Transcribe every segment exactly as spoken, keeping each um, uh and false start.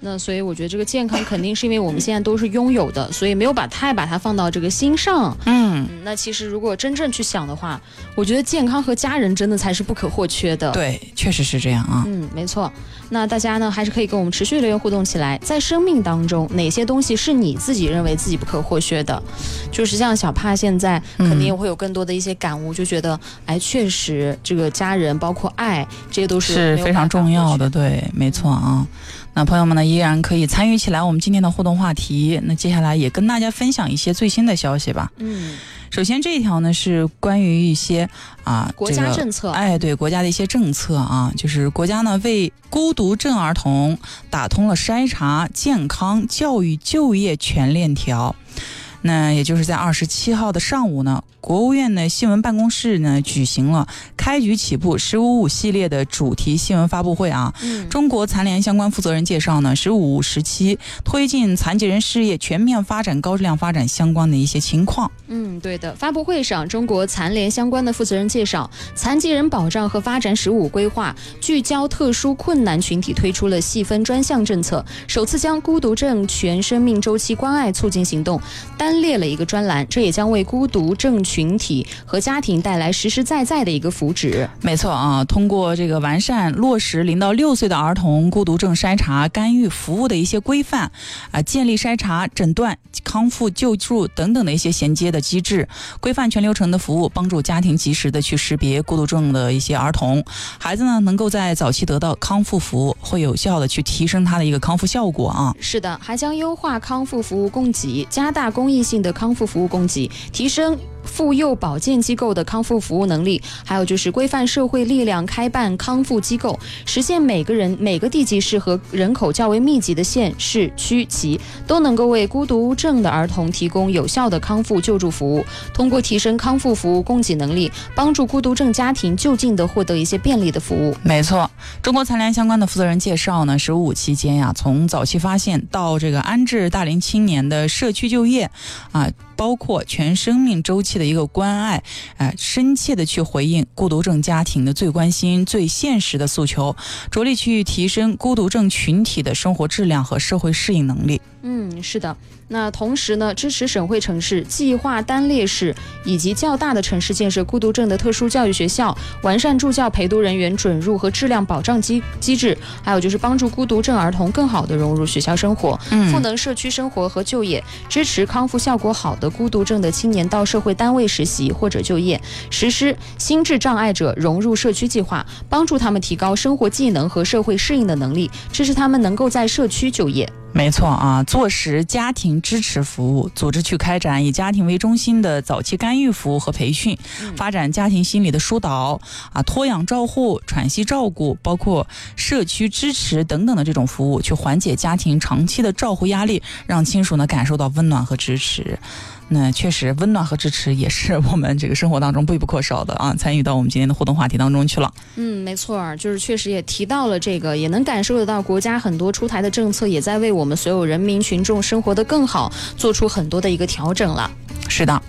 那所以我觉得这个健康肯定是因为我们现在都是拥有的，所以没有把太把它放到这个心上。嗯，那其实如果真正去想的话，我觉得健康和家人真的才是不可或缺的。 对，确实是这样啊。 嗯，没错。那大家呢还是可以跟我们持续留言互动起来，在生命当中哪些东西是你自己认为自己不可或缺的？就是像小帕现在肯定会有更多的一些感悟，嗯、就觉得哎，确实这个家人包括爱这些都是是非常重要的。对，没错啊。那朋友们呢依然可以参与起来我们今天的互动话题，那接下来也跟大家分享一些最新的消息吧。嗯，首先这一条呢是关于一些啊国家政策、 这个、哎对国家的一些政策啊，就是国家呢为孤独症儿童打通了筛查、健康、教育、就业全链条。那也就是在二十七号的上午呢，国务院的新闻办公室呢举行了开局起步十五五系列的主题新闻发布会啊。嗯、中国残联相关负责人介绍呢，十五时期推进残疾人事业全面发展、高质量发展相关的一些情况。 嗯，对的。发布会上，中国残联相关的负责人介绍，残疾人保障和发展“十五”规划聚焦特殊困难群体，推出了细分专项政策，首次将孤独症全生命周期关爱促进行动单列了一个专栏，这也将为孤独症群体和家庭带来实实在在的一个福祉。 没错啊，通过这个完善落实零到六岁的儿童孤独症筛查、干预服务的一些规范啊，建立筛查、诊断、康复救助等等的一些衔接的机制，规范全流程的服务，帮助家庭及时的去识别孤独症的一些儿童孩子呢，能够在早期得到康复服务，会有效的去提升他的一个康复效果啊。 是的，还将优化康复服务供给，加大公益性的康复服务供给，提升妇幼保健机构的康复服务能力，还有就是规范社会力量开办康复机构，实现每个人每个地级市和人口较为密集的县市区级都能够为孤独症的儿童提供有效的康复救助服务，通过提升康复服务供给能力，帮助孤独症家庭就近的获得一些便利的服务。 没错，中国残联相关的负责人介绍呢，十五五期间呀，从早期发现到这个安置大龄青年的社区就业啊，包括全生命周期的一个关爱，呃，深切的去回应孤独症家庭的最关心、最现实的诉求，着力去提升孤独症群体的生活质量和社会适应能力。 嗯，是的。那同时呢，支持省会城市计划单列市以及较大的城市建设孤独症的特殊教育学校，完善助教陪读人员准入和质量保障机机制，还有就是帮助孤独症儿童更好的融入学校生活，赋能社区生活和就业，支持康复效果好的孤独症的青年到社会单位实习或者就业，实施心智障碍者融入社区计划，帮助他们提高生活技能和社会适应的能力，支持他们能够在社区就业。 没错啊，坐实家庭支持服务，组织去开展以家庭为中心的早期干预服务和培训，发展家庭心理的疏导啊、托养照护、喘息照顾，包括社区支持等等的这种服务，去缓解家庭长期的照护压力，让亲属呢感受到温暖和支持。那确实，温暖和支持也是我们这个生活当中必不可少的啊，参与到我们今天的互动话题当中去了。 嗯，没错，就是确实也提到了这个，也能感受得到国家很多出台的政策也在为我们所有人民群众生活得更好做出很多的一个调整了。 是的。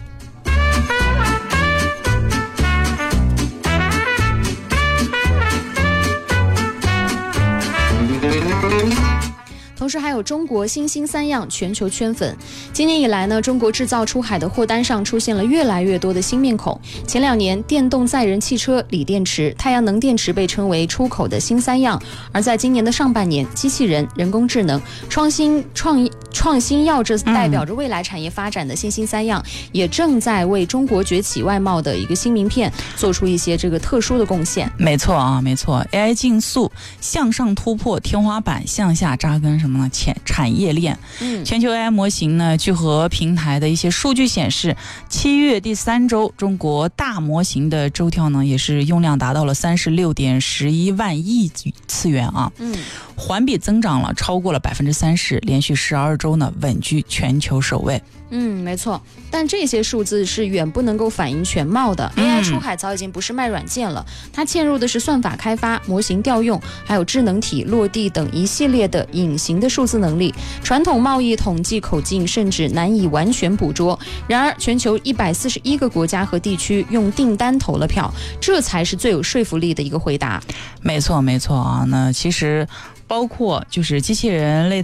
同时还有中国新兴三样全球圈粉。今年以来呢，中国制造出海的货单上出现了越来越多的新面孔。前两年，电动载人汽车、锂电池、太阳能电池被称为出口的新三样，而在今年的上半年，机器人、人工智能、创新创创新药这代表着未来产业发展的新兴三样，嗯、也正在为中国崛起外贸的一个新名片做出一些这个特殊的贡献。 没错啊，没错 ，A I 竞速向上突破天花板，向下扎根什么呢？产产业链。嗯，全球 A I 模型呢，聚合平台的一些数据显示，七月第三周，中国大模型的周跳呢，也是用量达到了三十六点十一万亿次元啊。嗯，环比增长了超过了百分之三十，连续十二周呢稳居全球首位。 嗯，没错，但这些数字是远不能够反映全貌的。A I 出海早已经不是卖软件了，它嵌入的是算法开发、模型调用，还有智能体落地等一系列的隐形的数字能力。传统贸易统计口径甚至难以完全捕捉。然而，全球一百四十一个国家和地区用订单投了票，这才是最有说服力的一个回答。 没错，没错啊。那其实包括就是机器人类